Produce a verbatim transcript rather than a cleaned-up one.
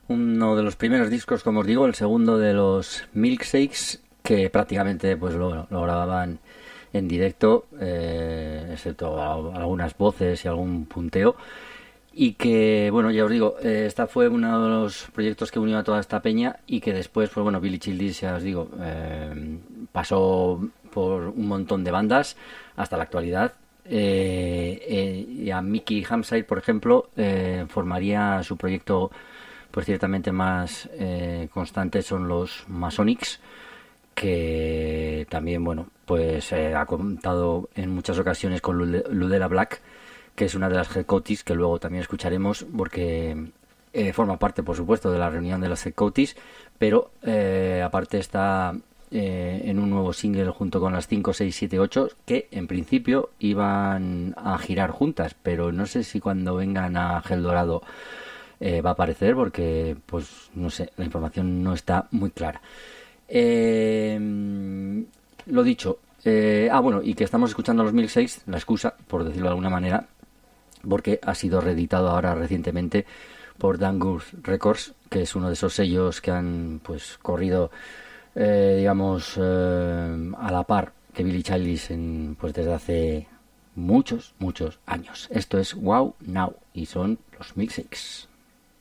Uno de los primeros discos, como os digo, el segundo de los Milkshakes, que prácticamente pues lo, lo grababan en directo, eh, excepto a- algunas voces y algún punteo. Y que, bueno, ya os digo, eh, esta fue uno de los proyectos que unió a toda esta peña y que después, pues bueno, Billy Childish, ya os digo, eh, pasó por un montón de bandas hasta la actualidad. Eh, eh, y a Mickey Hampshire, por ejemplo, eh, formaría su proyecto, pues ciertamente más eh, constante son los Masonics, que también, bueno, pues eh, ha contado en muchas ocasiones con Ludella Black, que es una de las Headcoatis que luego también escucharemos, porque eh, forma parte, por supuesto, de la reunión de las Headcoatis, pero eh, aparte está eh, en un nuevo single junto con las cinco, seis, siete, ocho, que en principio iban a girar juntas, pero no sé si cuando vengan a Gel Dorado eh, va a aparecer, porque, pues, no sé, la información no está muy clara. Eh, lo dicho, eh, ah, bueno, y que estamos escuchando los Milkshakes, la excusa, por decirlo de alguna manera, porque ha sido reeditado ahora recientemente por Dangus Records, que es uno de esos sellos que han pues corrido, eh, digamos, eh, a la par que Billy Childish en, pues desde hace muchos, muchos años. Esto es Wow Now y son los Milkshakes.